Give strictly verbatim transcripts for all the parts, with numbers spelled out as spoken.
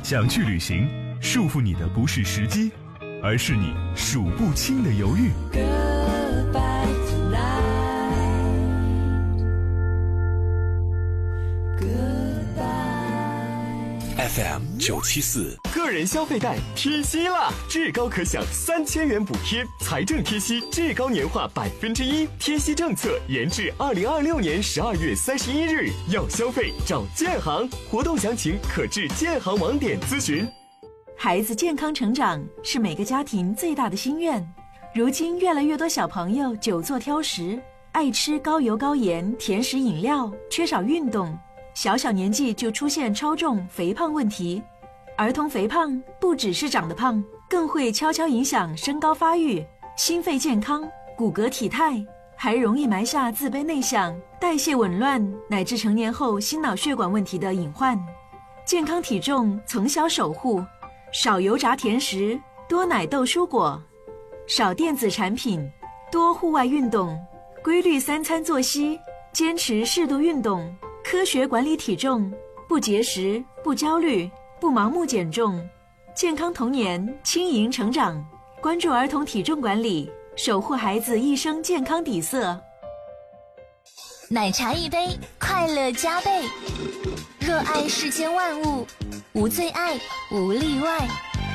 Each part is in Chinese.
想去旅行，束缚你的不是时机，而是你数不清的犹豫。 F M 九七四， 个人消费贷贴息啦！至高可享三千元补贴，财政贴息至高年化百分之一，贴息政策延至二零二六年十二月三十一日。要消费找建行，活动详情可至建行网点咨询。 孩子健康成长是每个家庭最大的心愿。如今越来越多小朋友久坐挑食，爱吃高油高盐甜食饮料，缺少运动，小小年纪就出现超重肥胖问题。儿童肥胖不只是长得胖，更会悄悄影响身高发育、心肺健康、骨骼体态，还容易埋下自卑内向、代谢紊乱乃至成年后心脑血管问题的隐患。健康体重从小守护，少油炸甜食，多奶豆蔬果，少电子产品，多户外运动，规律三餐作息，坚持适度运动，科学管理体重，不节食，不焦虑，不盲目减重，健康童年，轻盈成长。关注儿童体重管理，守护孩子一生健康底色。 奶茶一杯，快乐加倍。热爱世间万物，无最爱，无例外。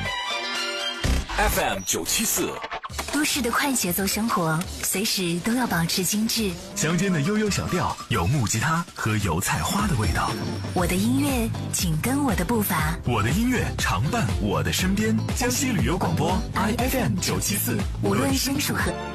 F M 九七四， 都市的快节奏生活，随时都要保持精致。 乡间的悠悠小调，有木吉他和油菜花的味道。 我的音乐紧跟我的步伐， 我的音乐常伴我的身边。江西旅游广播 I F M 九七四， 无论身处何